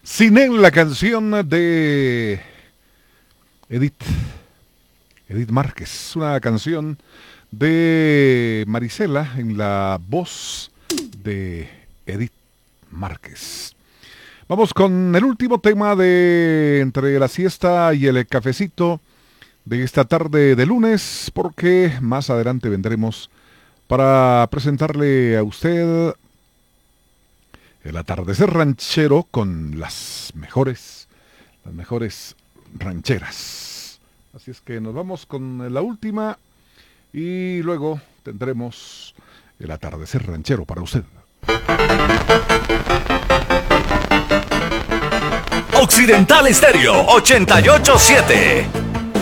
Sin él, la canción de Edith, Edith Márquez, una canción de Marisela en la voz de Edith Márquez. Vamos con el último tema de Entre la siesta y el cafecito de esta tarde de lunes, porque más adelante vendremos para presentarle a usted el atardecer ranchero con las mejores rancheras. Así es que nos vamos con la última y luego tendremos el atardecer ranchero para usted. Occidental Estéreo 88.7.